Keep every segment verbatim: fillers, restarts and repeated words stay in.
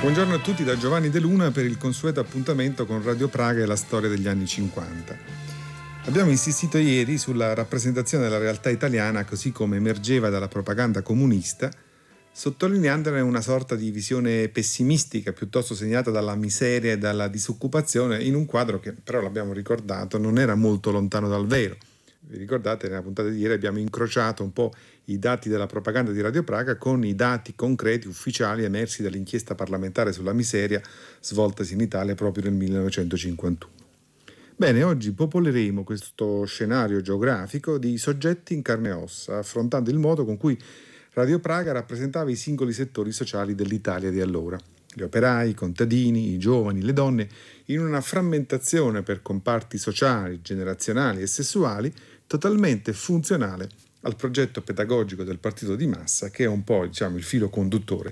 Buongiorno a tutti da Giovanni De Luna per il consueto appuntamento con Radio Praga e la storia degli anni cinquanta. Abbiamo insistito ieri sulla rappresentazione della realtà italiana così come emergeva dalla propaganda comunista, sottolineandone una sorta di visione pessimistica piuttosto segnata dalla miseria e dalla disoccupazione in un quadro che, però l'abbiamo ricordato, non era molto lontano dal vero. Vi ricordate, nella puntata di ieri abbiamo incrociato un po' i dati della propaganda di Radio Praga con i dati concreti ufficiali emersi dall'inchiesta parlamentare sulla miseria svoltasi in Italia proprio nel millenovecentocinquantuno. Bene, oggi popoleremo questo scenario geografico di soggetti in carne e ossa, affrontando il modo con cui Radio Praga rappresentava i singoli settori sociali dell'Italia di allora. Gli operai, i contadini, i giovani, le donne, in una frammentazione per comparti sociali, generazionali e sessuali totalmente funzionale al progetto pedagogico del partito di massa, che è un po', diciamo, il filo conduttore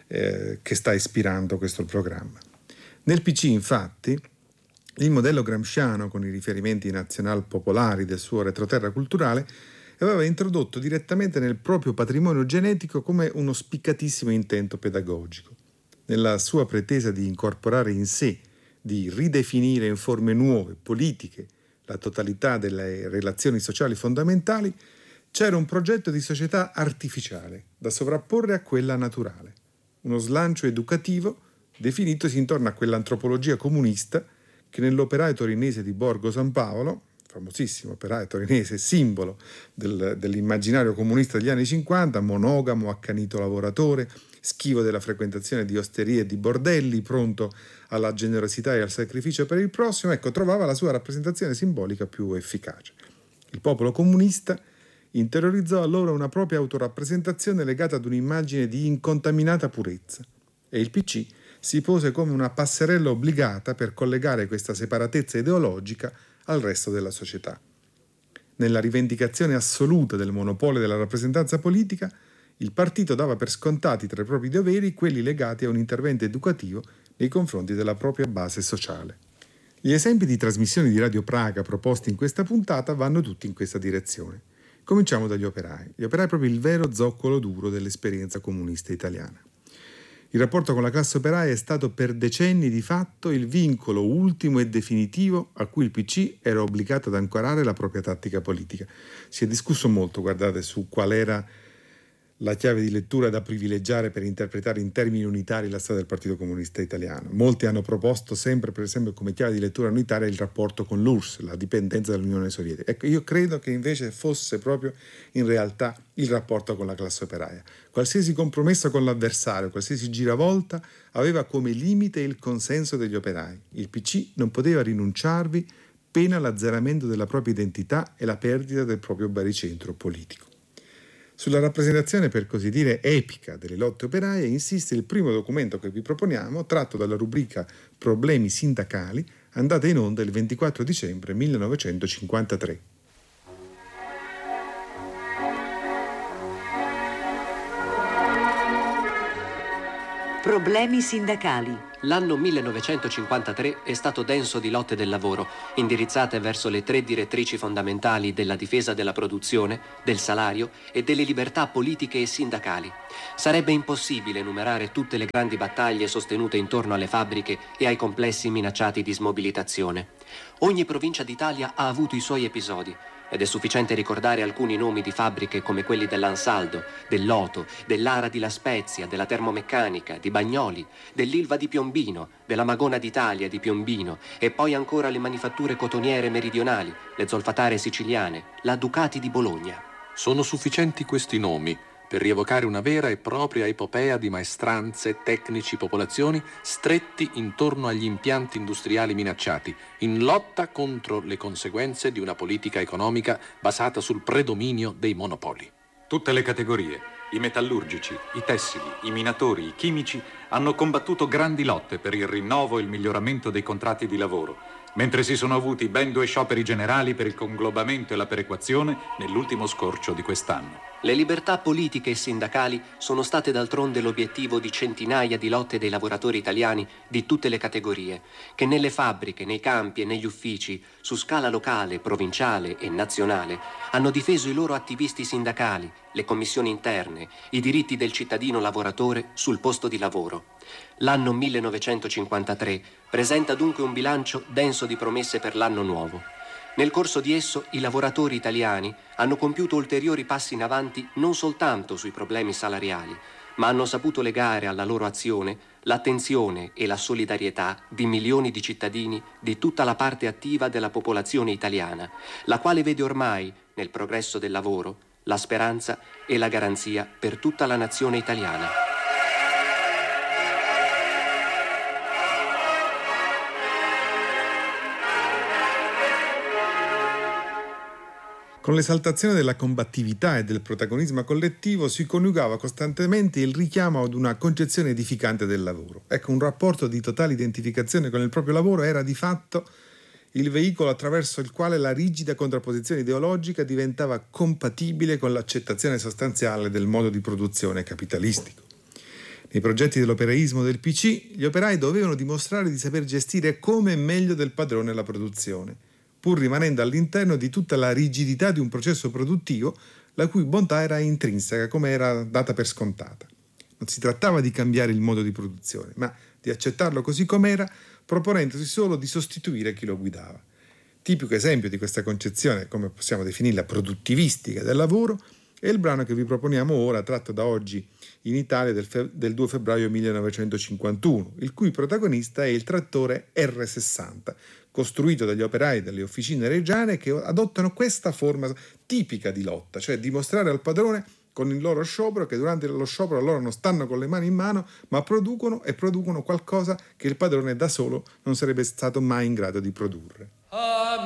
eh, che sta ispirando questo programma. Nel P C, infatti, il modello gramsciano, con i riferimenti nazional-popolari del suo retroterra culturale, aveva introdotto direttamente nel proprio patrimonio genetico come uno spiccatissimo intento pedagogico. Nella sua pretesa di incorporare in sé, di ridefinire in forme nuove, politiche, la totalità delle relazioni sociali fondamentali, c'era un progetto di società artificiale da sovrapporre a quella naturale, uno slancio educativo definitosi intorno a quell'antropologia comunista che nell'operaio torinese di Borgo San Paolo, famosissimo operaio torinese, simbolo del, dell'immaginario comunista degli anni cinquanta, monogamo, accanito lavoratore, schivo della frequentazione di osterie e di bordelli, pronto alla generosità e al sacrificio per il prossimo, ecco, trovava la sua rappresentazione simbolica più efficace. Il popolo comunista interiorizzò allora una propria autorappresentazione legata ad un'immagine di incontaminata purezza e il P C si pose come una passerella obbligata per collegare questa separatezza ideologica al resto della società. Nella rivendicazione assoluta del monopolio della rappresentanza politica, il partito dava per scontati tra i propri doveri quelli legati a un intervento educativo nei confronti della propria base sociale. Gli esempi di trasmissioni di Radio Praga proposti in questa puntata vanno tutti in questa direzione. Cominciamo dagli operai. Gli operai è proprio il vero zoccolo duro dell'esperienza comunista italiana. Il rapporto con la classe operaia è stato per decenni di fatto il vincolo ultimo e definitivo a cui il P C era obbligato ad ancorare la propria tattica politica. Si è discusso molto, guardate, su qual era la chiave di lettura da privilegiare per interpretare in termini unitari la storia del Partito Comunista Italiano. Molti hanno proposto sempre, per esempio, come chiave di lettura unitaria il rapporto con l'U R S S, la dipendenza dall'Unione Sovietica. Ecco, io credo che invece fosse proprio in realtà il rapporto con la classe operaia. Qualsiasi compromesso con l'avversario, qualsiasi giravolta aveva come limite il consenso degli operai. Il P C non poteva rinunciarvi pena l'azzeramento della propria identità e la perdita del proprio baricentro politico. Sulla rappresentazione, per così dire, epica delle lotte operaie insiste il primo documento che vi proponiamo, tratto dalla rubrica Problemi sindacali, andata in onda il ventiquattro dicembre millenovecentocinquantatré. Problemi sindacali. L'anno millenovecentocinquantatré è stato denso di lotte del lavoro, indirizzate verso le tre direttrici fondamentali della difesa della produzione, del salario e delle libertà politiche e sindacali. Sarebbe impossibile enumerare tutte le grandi battaglie sostenute intorno alle fabbriche e ai complessi minacciati di smobilitazione. Ogni provincia d'Italia ha avuto i suoi episodi, ed è sufficiente ricordare alcuni nomi di fabbriche come quelli dell'Ansaldo, dell'Oto, dell'Ara di La Spezia, della Termomeccanica, di Bagnoli, dell'Ilva di Piombino, della Magona d'Italia di Piombino e poi ancora le manifatture cotoniere meridionali, le zolfatare siciliane, la Ducati di Bologna. Sono sufficienti questi nomi per rievocare una vera e propria epopea di maestranze, tecnici, popolazioni stretti intorno agli impianti industriali minacciati, in lotta contro le conseguenze di una politica economica basata sul predominio dei monopoli. Tutte le categorie, i metallurgici, i tessili, i minatori, i chimici, hanno combattuto grandi lotte per il rinnovo e il miglioramento dei contratti di lavoro, mentre si sono avuti ben due scioperi generali per il conglobamento e la perequazione nell'ultimo scorcio di quest'anno. Le libertà politiche e sindacali sono state d'altronde l'obiettivo di centinaia di lotte dei lavoratori italiani di tutte le categorie, che nelle fabbriche, nei campi e negli uffici, su scala locale, provinciale e nazionale, hanno difeso i loro attivisti sindacali, le commissioni interne, i diritti del cittadino lavoratore sul posto di lavoro. L'anno millenovecentocinquantatré presenta dunque un bilancio denso di promesse per l'anno nuovo. Nel corso di esso i lavoratori italiani hanno compiuto ulteriori passi in avanti non soltanto sui problemi salariali, ma hanno saputo legare alla loro azione l'attenzione e la solidarietà di milioni di cittadini di tutta la parte attiva della popolazione italiana, la quale vede ormai, nel progresso del lavoro, la speranza e la garanzia per tutta la nazione italiana. Con l'esaltazione della combattività e del protagonismo collettivo si coniugava costantemente il richiamo ad una concezione edificante del lavoro. Ecco, un rapporto di totale identificazione con il proprio lavoro era di fatto il veicolo attraverso il quale la rigida contrapposizione ideologica diventava compatibile con l'accettazione sostanziale del modo di produzione capitalistico. Nei progetti dell'operaismo del P C, gli operai dovevano dimostrare di saper gestire come meglio del padrone la produzione, pur rimanendo all'interno di tutta la rigidità di un processo produttivo la cui bontà era intrinseca, come era data per scontata. Non si trattava di cambiare il modo di produzione, ma di accettarlo così com'era, proponendosi solo di sostituire chi lo guidava. Tipico esempio di questa concezione, come possiamo definirla, produttivistica del lavoro, è il brano che vi proponiamo ora, tratto da Oggi in Italia del, fe- del due febbraio millenovecentocinquantuno, il cui protagonista è il trattore erre sessanta, costruito dagli operai delle officine reggiane che adottano questa forma tipica di lotta, cioè dimostrare al padrone con il loro sciopero che durante lo sciopero loro non stanno con le mani in mano, ma producono e producono qualcosa che il padrone da solo non sarebbe stato mai in grado di produrre.